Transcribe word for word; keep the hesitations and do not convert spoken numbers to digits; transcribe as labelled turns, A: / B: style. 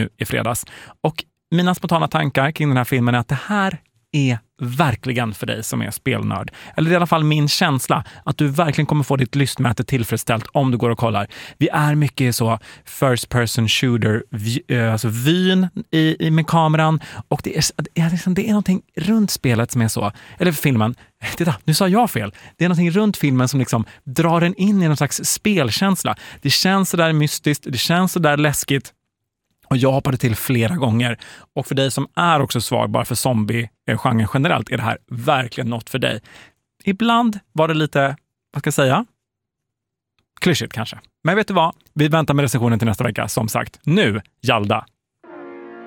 A: nu i fredags. Och mina spontana tankar kring den här filmen är att det här är verkligen för dig som är spelnörd. Eller i alla fall min känsla att du verkligen kommer få ditt lystmäte tillfredsställt om du går och kollar. Vi är mycket så first person shooter, vy, alltså vyn i, i, med kameran, och det är, det, är liksom, det är någonting runt spelet som är så, eller filmen, titta, nu sa jag fel. Det är någonting runt filmen som liksom drar den in i någon slags spelkänsla. Det känns så där mystiskt, det känns så där läskigt. Och jag hoppade till flera gånger. Och för dig som är också svag bara för zombie-genren generellt är det här verkligen något för dig. Ibland var det lite, vad ska jag säga? Klyschigt kanske. Men vet du vad? Vi väntar med recensionen till nästa vecka. Som sagt, nu, Jalda!